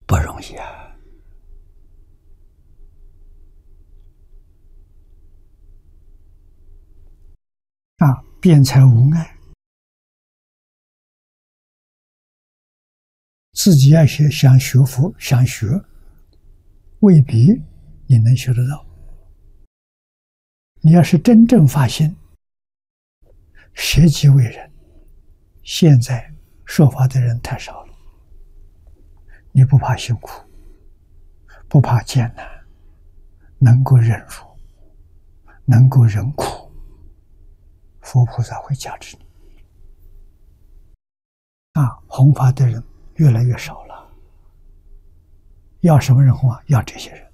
不容易啊！辩才无碍，自己要想学佛，想学，未必你能学得到。你要是真正发心，舍己为人，现在说法的人太少了。你不怕辛苦，不怕艰难，能够忍辱，能够忍苦，佛菩萨会加持你。弘法的人越来越少了。要什么人弘法？要这些人。